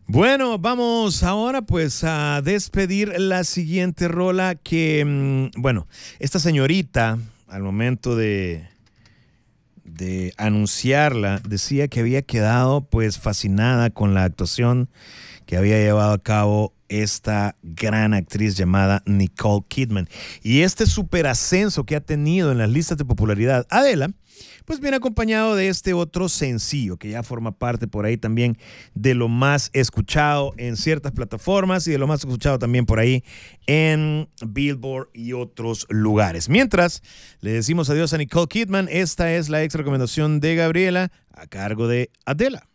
Bueno, vamos ahora pues a despedir la siguiente rola que, bueno, esta señorita al momento de anunciarla decía que había quedado pues fascinada con la actuación que había llevado a cabo esta gran actriz llamada Nicole Kidman. Y este super ascenso que ha tenido en las listas de popularidad Adela, pues viene acompañado de este otro sencillo que ya forma parte por ahí también de lo más escuchado en ciertas plataformas y de lo más escuchado también por ahí en Billboard y otros lugares. Mientras le decimos adiós a Nicole Kidman, esta es la ex recomendación de Gabriela a cargo de Adela.